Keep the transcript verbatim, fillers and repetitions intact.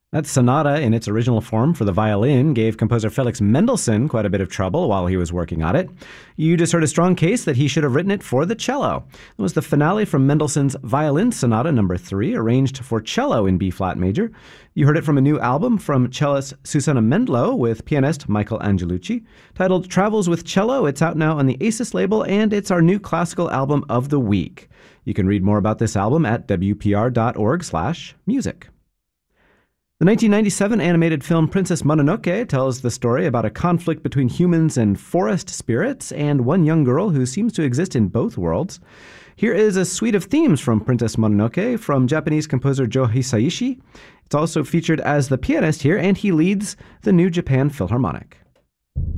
That sonata, in its original form for the violin, gave composer Felix Mendelssohn quite a bit of trouble while he was working on it. You just heard a strong case that he should have written it for the cello. It was the finale from Mendelssohn's Violin Sonata number three, arranged for cello in B-flat major. You heard it from a new album from cellist Susanna Mendlow with pianist Michael Angelucci, titled Travels with Cello. It's out now on the Acis label, and it's our new classical album of the week. You can read more about this album at w p r dot org slash music. The nineteen ninety-seven animated film Princess Mononoke tells the story about a conflict between humans and forest spirits and one young girl who seems to exist in both worlds. Here is a suite of themes from Princess Mononoke from Japanese composer Joe Hisaishi. It's also featured as the pianist here, and he leads the New Japan Philharmonic.